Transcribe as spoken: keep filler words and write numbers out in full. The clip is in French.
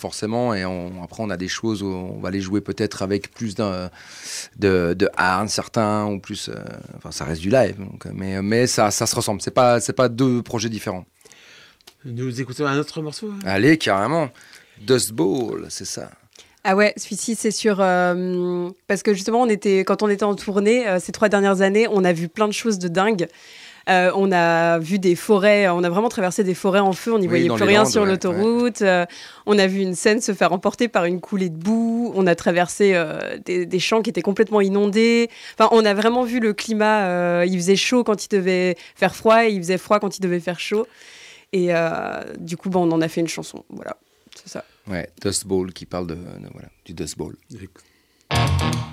forcément. Et on, après, on a des choses où on va les jouer peut-être avec plus d'un, de, de hard, certains, ou plus... Euh, enfin, ça reste du live. Donc, mais mais ça, ça se ressemble. C'est pas, c'est pas deux projets différents. Nous écoutons un autre morceau. Hein. Allez, carrément. Dust Bowl, c'est ça. Ah ouais, celui-ci, c'est sûr. Euh, parce que justement, on était, quand on était en tournée, euh, ces trois dernières années, on a vu plein de choses de dingue. Euh, on a vu des forêts, on a vraiment traversé des forêts en feu, on n'y oui, voyait plus rien Landes, sur ouais, l'autoroute. Ouais. Euh, on a vu une scène se faire emporter par une coulée de boue. On a traversé euh, des, des champs qui étaient complètement inondés. Enfin, on a vraiment vu le climat. Euh, il faisait chaud quand il devait faire froid et il faisait froid quand il devait faire chaud. Et euh, du coup, bon, on en a fait une chanson. Voilà, c'est ça. Ouais, Dust Bowl qui parle de, de voilà, du Dust Bowl.